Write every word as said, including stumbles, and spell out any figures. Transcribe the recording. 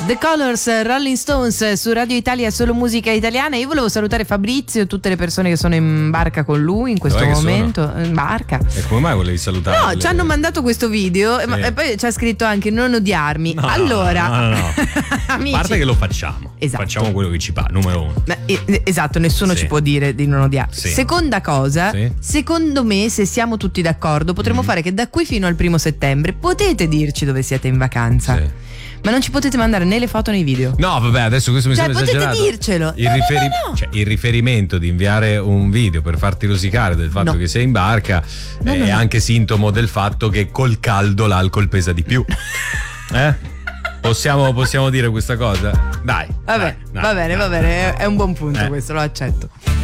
The Colors, Rolling Stones su Radio Italia, solo musica italiana. Io volevo salutare Fabrizio e tutte le persone che sono in barca con lui in questo momento. In barca. E come mai volevi salutare? No, ci hanno mandato questo video sì. E poi ci ha scritto anche non odiarmi. No, allora, no, no, no. Amici, a parte che lo facciamo, esatto. Facciamo quello che ci fa, numero uno. Eh, esatto, nessuno sì. ci può dire di non odiare. Sì. Seconda cosa, sì. secondo me, se siamo tutti d'accordo, potremmo mm. fare che da qui fino al primo settembre potete dirci dove siete in vacanza. Sì. Ma non ci potete mandare né le foto né i video. No, vabbè, adesso questo mi cioè, sembra potete esagerato. dircelo. Il, no, riferi- no, no. Cioè, il riferimento di inviare un video per farti rosicare del fatto no. che sei in barca no, è no, no. anche sintomo del fatto che col caldo l'alcol pesa di più. eh? Possiamo, possiamo dire questa cosa? Dai. Vabbè, dai, va dai, bene, dai, va bene, dai. è un buon punto eh. questo, lo accetto.